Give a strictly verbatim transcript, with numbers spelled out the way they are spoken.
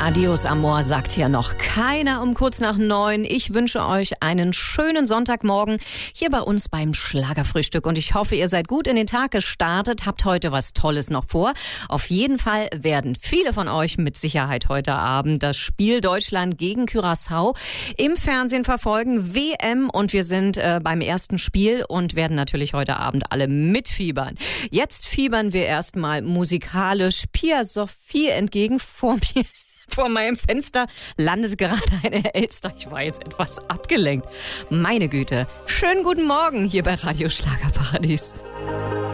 Adios Amor sagt hier noch keiner um kurz nach neun. Ich wünsche euch einen schönen Sonntagmorgen hier bei uns beim Schlagerfrühstück. Und ich hoffe, ihr seid gut in den Tag gestartet, habt heute was Tolles noch vor. Auf jeden Fall werden viele von euch mit Sicherheit heute Abend das Spiel Deutschland gegen Curaçao im Fernsehen verfolgen. W M und wir sind äh, beim ersten Spiel und werden natürlich heute Abend alle mitfiebern. Jetzt fiebern wir erstmal musikalisch Pia Sophie entgegen. Vor mir Vor meinem Fenster landet gerade eine Elster. Ich war jetzt etwas abgelenkt. Meine Güte. Schönen guten Morgen hier bei Radio Schlagerparadies.